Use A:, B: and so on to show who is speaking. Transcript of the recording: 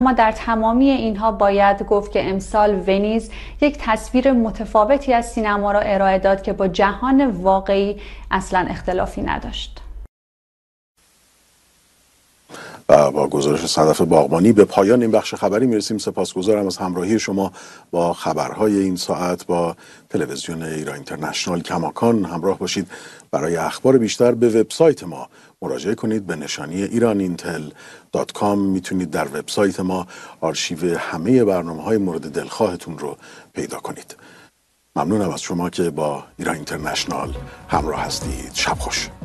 A: اما در تمامی اینها باید گفت که امسال ونیز یک تصویر متفاوتی از سینما را ارائه داد که با جهان واقعی اصلا اختلافی نداشت.
B: و با گزارش صدف باغبانی به پایان این بخش خبری میرسیم. سپاسگزارم از همراهی شما با خبرهای این ساعت با تلویزیون ایران اینترنشنال. کماکان همراه باشید. برای اخبار بیشتر به وبسایت ما مراجعه کنید به نشانی iranintel.com. میتونید در وبسایت ما آرشیو همه برنامه‌های مورد دلخواهتون رو پیدا کنید. ممنونم از شما که با ایران اینترنشنال همراه هستید. شب خوش.